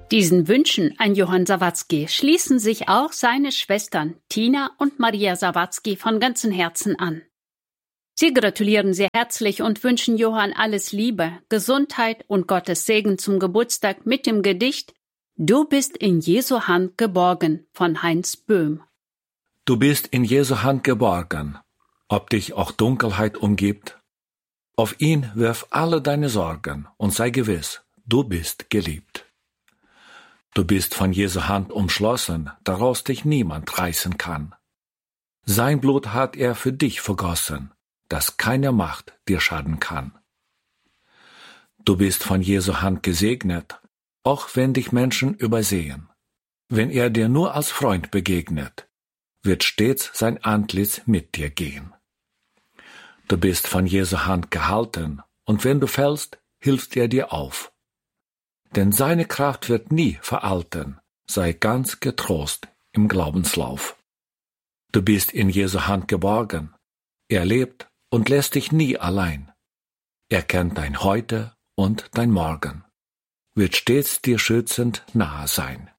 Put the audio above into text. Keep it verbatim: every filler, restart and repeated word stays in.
Diesen Wünschen an Johann Sawatzki schließen sich auch seine Schwestern Tina und Maria Sawatzki von ganzem Herzen an. Sie gratulieren sehr herzlich und wünschen Johann alles Liebe, Gesundheit und Gottes Segen zum Geburtstag mit dem Gedicht »Du bist in Jesu Hand geborgen« von Heinz Böhm. Du bist in Jesu Hand geborgen, ob dich auch Dunkelheit umgibt. Auf ihn wirf alle deine Sorgen und sei gewiss, du bist geliebt. Du bist von Jesu Hand umschlossen, daraus dich niemand reißen kann. Sein Blut hat er für dich vergossen, dass keine Macht dir schaden kann. Du bist von Jesu Hand gesegnet, auch wenn dich Menschen übersehen. Wenn er dir nur als Freund begegnet, wird stets sein Antlitz mit dir gehen. Du bist von Jesu Hand gehalten, und wenn du fällst, hilft er dir auf. Denn seine Kraft wird nie veralten, sei ganz getrost im Glaubenslauf. Du bist in Jesu Hand geborgen, er lebt und lässt dich nie allein. Er kennt dein Heute und dein Morgen, wird stets dir schützend nahe sein.